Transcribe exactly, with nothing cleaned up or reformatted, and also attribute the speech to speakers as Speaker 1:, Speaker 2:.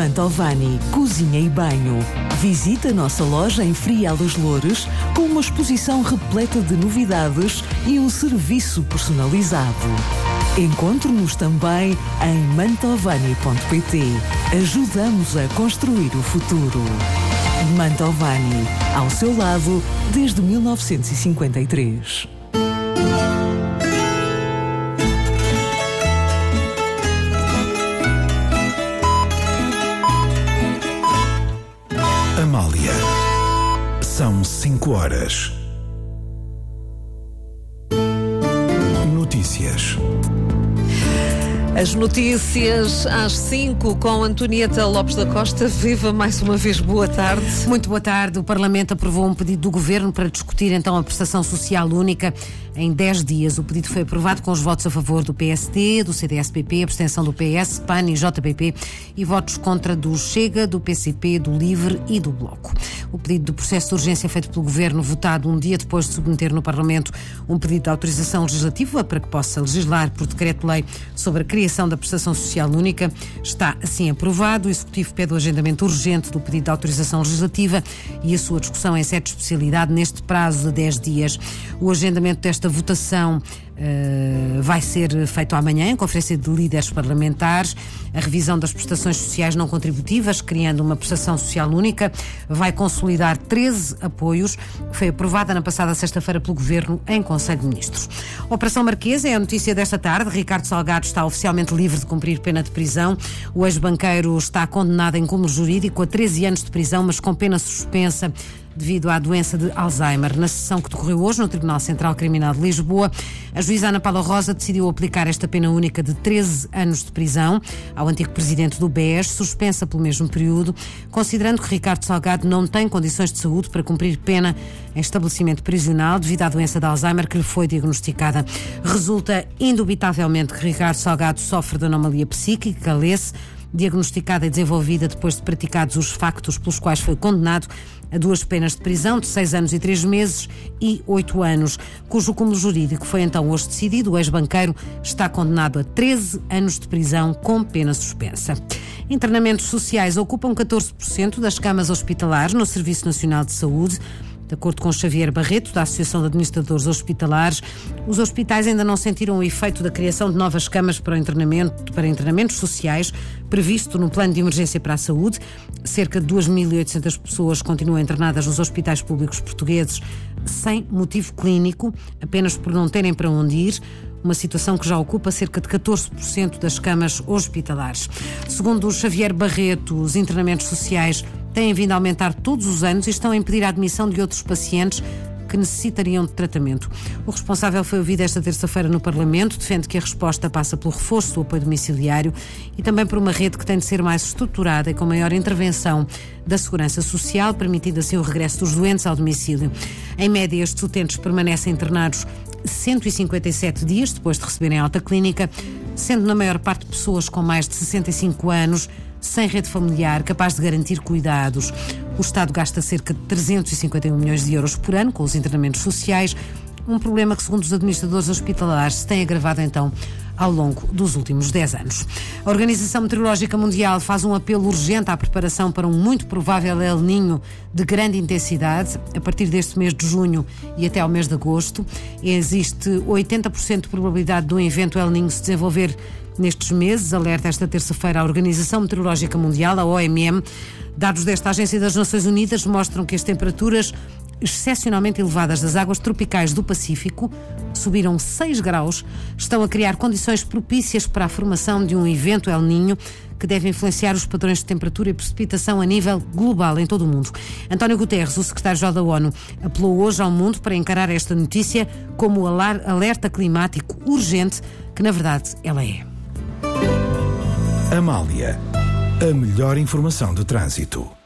Speaker 1: Mantovani Cozinha e Banho. Visite a nossa loja em Frial dos Loures com uma exposição repleta de novidades e um serviço personalizado. Encontre-nos também em mantovani ponto pt. Ajudamos a construir o futuro. Mantovani, ao seu lado desde mil novecentos e cinquenta e três.
Speaker 2: Amália. São cinco horas. Notícias.
Speaker 3: As notícias às cinco com Antonieta Lopes da Costa. Viva mais uma vez, boa tarde.
Speaker 4: Muito boa tarde. O Parlamento aprovou um pedido do Governo para discutir então a prestação social única em dez dias. O pedido foi aprovado com os votos a favor do P S D, do C D S P P, abstenção do P S, P A N e J P P e votos contra do Chega, do P C P, do LIVRE e do Bloco. O pedido de processo de urgência feito pelo Governo, votado um dia depois de submeter no Parlamento um pedido de autorização legislativa para que possa legislar por decreto-lei sobre a criação da prestação social única, está assim aprovado. O Executivo pede o agendamento urgente do pedido de autorização legislativa e a sua discussão em sede de especialidade neste prazo de dez dias. O agendamento desta votação uh, vai ser feito amanhã em conferência de líderes parlamentares. A revisão das prestações sociais não contributivas, criando uma prestação social única, vai consolidar treze apoios. Foi aprovada na passada sexta-feira pelo Governo em Conselho de Ministros. Operação Marquesa é a notícia desta tarde. Ricardo Salgado está oficialmente livre de cumprir pena de prisão. O ex-banqueiro está condenado em cúmulo jurídico a treze anos de prisão, mas com pena suspensa devido à doença de Alzheimer. Na sessão que decorreu hoje no Tribunal Central Criminal de Lisboa, a juíza Ana Paula Rosa decidiu aplicar esta pena única de treze anos de prisão ao antigo presidente do B E S, suspensa pelo mesmo período, considerando que Ricardo Salgado não tem condições de saúde para cumprir pena em estabelecimento prisional devido à doença de Alzheimer que lhe foi diagnosticada. Resulta indubitavelmente que Ricardo Salgado sofre de anomalia psíquica, L E S, diagnosticada e desenvolvida depois de praticados os factos pelos quais foi condenado a duas penas de prisão de seis anos e três meses e oito anos, cujo cúmulo jurídico foi então hoje decidido. O ex-banqueiro está condenado a treze anos de prisão com pena suspensa. Internamentos sociais ocupam catorze por cento das camas hospitalares no Serviço Nacional de Saúde. De acordo com Xavier Barreto, da Associação de Administradores Hospitalares, os hospitais ainda não sentiram o efeito da criação de novas camas para, o internamento, para internamentos sociais previsto no Plano de Emergência para a Saúde. Cerca de duas mil e oitocentas pessoas continuam internadas nos hospitais públicos portugueses sem motivo clínico, apenas por não terem para onde ir, uma situação que já ocupa cerca de catorze por cento das camas hospitalares. Segundo o Xavier Barreto, os internamentos sociais têm vindo a aumentar todos os anos e estão a impedir a admissão de outros pacientes que necessitariam de tratamento. O responsável foi ouvido esta terça-feira no Parlamento, defende que a resposta passa pelo reforço do apoio domiciliário e também por uma rede que tem de ser mais estruturada e com maior intervenção da Segurança Social, permitindo assim o regresso dos doentes ao domicílio. Em média, estes utentes permanecem internados cento e cinquenta e sete dias depois de receberem alta clínica, sendo na maior parte pessoas com mais de sessenta e cinco anos, sem rede familiar, capaz de garantir cuidados. O Estado gasta cerca de trezentos e cinquenta e um milhões de euros por ano com os internamentos sociais, um problema que, segundo os administradores hospitalares, se tem agravado então ao longo dos últimos dez anos. A Organização Meteorológica Mundial faz um apelo urgente à preparação para um muito provável El Niño de grande intensidade a partir deste mês de junho e até ao mês de agosto. Existe oitenta por cento de probabilidade de um evento El Niño se desenvolver nestes meses, alerta esta terça-feira a Organização Meteorológica Mundial, a O M M. Dados desta Agência das Nações Unidas mostram que as temperaturas excepcionalmente elevadas das águas tropicais do Pacífico subiram seis graus, estão a criar condições propícias para a formação de um evento El Niño que deve influenciar os padrões de temperatura e precipitação a nível global em todo o mundo. António Guterres, o secretário-geral da ONU, apelou hoje ao mundo para encarar esta notícia como alerta climático urgente, que na verdade ela é.
Speaker 2: Amália, a melhor informação de trânsito.